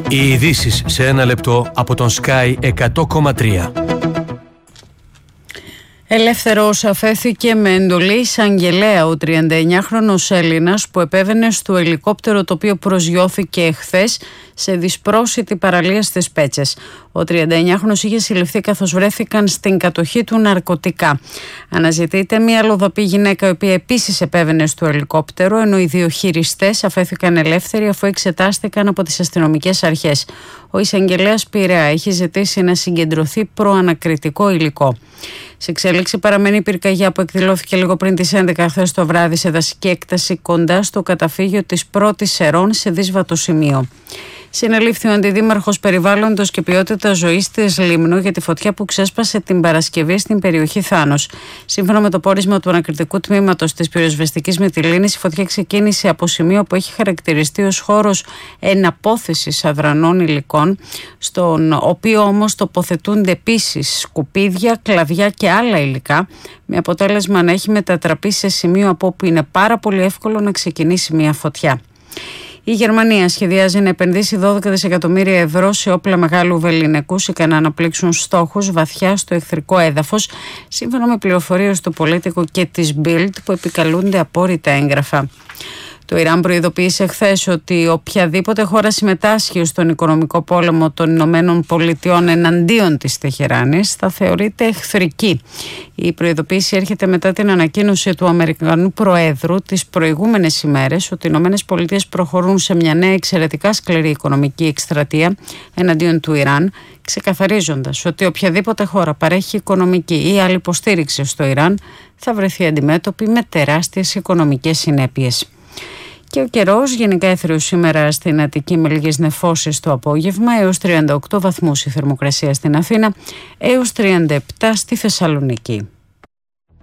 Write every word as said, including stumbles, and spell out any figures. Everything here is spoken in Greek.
Οι ειδήσεις σε ένα λεπτό από τον Sky εκατό κόμμα τρία. Ελεύθερος αφέθηκε με εντολή εισαγγελέα ο τριανταεννιάχρονος Έλληνας που επέβαινε στο ελικόπτερο το οποίο προσγειώθηκε εχθές σε δυσπρόσιτη παραλία στις Πέτσες. Ο τριανταεννιάχρονος είχε συλληφθεί καθώς βρέθηκαν στην κατοχή του ναρκωτικά. Αναζητείται μια αλλοδαπή γυναίκα η οποία επίσης επέβαινε στο ελικόπτερο, ενώ οι δύο χειριστές αφέθηκαν ελεύθεροι αφού εξετάστηκαν από τις αστυνομικές αρχές. Ο εισαγγελέας Πειραιά έχει ζητήσει να συγκεντρωθεί προανακριτικό υλικό. Σε εξέλιξη παραμένει η πυρκαγιά που εκδηλώθηκε λίγο πριν τις έντεκα χθες το βράδυ σε δασική έκταση κοντά στο καταφύγιο της Πρώτης Σερών σε δύσβατο σημείο. Συνελήφθη ο Αντιδήμαρχος Περιβάλλοντος και Ποιότητας Ζωής της Λίμνου για τη φωτιά που ξέσπασε την Παρασκευή στην περιοχή Θάνος. Σύμφωνα με το πόρισμα του ανακριτικού τμήματος της πυροσβεστικής Μυτιλήνης, η φωτιά ξεκίνησε από σημείο που έχει χαρακτηριστεί ως χώρος εναπόθεσης αδρανών υλικών, στον οποίο όμως τοποθετούνται επίσης σκουπίδια, κλαδιά και άλλα υλικά, με αποτέλεσμα να έχει μετατραπεί σε σημείο από όπου είναι πάρα πολύ εύκολο να ξεκινήσει μια φωτιά. Η Γερμανία σχεδιάζει να επενδύσει δώδεκα δισεκατομμύρια ευρώ σε όπλα μεγάλου βεληνικού ικανά να αναπλήξουν στόχους βαθιά στο εχθρικό έδαφος, σύμφωνα με πληροφορίες του Πολίτικο και της Bild που επικαλούνται απόρριτα έγγραφα. Το Ιράν προειδοποίησε χθες ότι οποιαδήποτε χώρα συμμετάσχει στον οικονομικό πόλεμο των Ηνωμένων Πολιτειών εναντίον της Τεχεράνης θα θεωρείται εχθρική. Η προειδοποίηση έρχεται μετά την ανακοίνωση του Αμερικανού Προέδρου τις προηγούμενες ημέρες ότι οι Ηνωμένες Πολιτείες προχωρούν σε μια νέα εξαιρετικά σκληρή οικονομική εκστρατεία εναντίον του Ιράν, ξεκαθαρίζοντας ότι οποιαδήποτε χώρα παρέχει οικονομική ή άλλη υποστήριξη στο Ιράν θα βρεθεί αντιμέτωπη με τεράστιες οικονομικές συνέπειες. Και ο καιρός γενικά έθριος σήμερα στην Αττική με λίγες νεφώσεις το απόγευμα, έως τριάντα οκτώ βαθμούς η θερμοκρασία στην Αθήνα, έως τριάντα επτά στη Θεσσαλονίκη.